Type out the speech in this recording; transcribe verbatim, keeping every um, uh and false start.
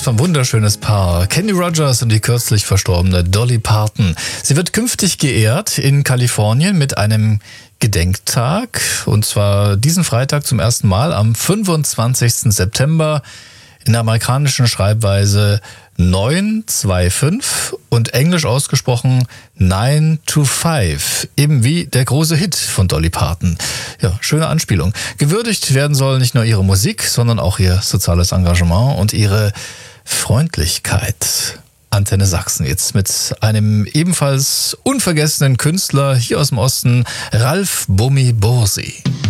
Erstmal ein wunderschönes Paar. Kenny Rogers und die kürzlich verstorbene Dolly Parton. Sie wird künftig geehrt in Kalifornien mit einem Gedenktag. Und zwar diesen Freitag zum ersten Mal am fünfundzwanzigsten September in der amerikanischen Schreibweise neun zwei fünf und englisch ausgesprochen nine two five. Eben wie der große Hit von Dolly Parton. Ja, schöne Anspielung. Gewürdigt werden soll nicht nur ihre Musik, sondern auch ihr soziales Engagement und ihre Freundlichkeit. Antenne Sachsen jetzt mit einem ebenfalls unvergessenen Künstler hier aus dem Osten, Ralf Bumi Bursi.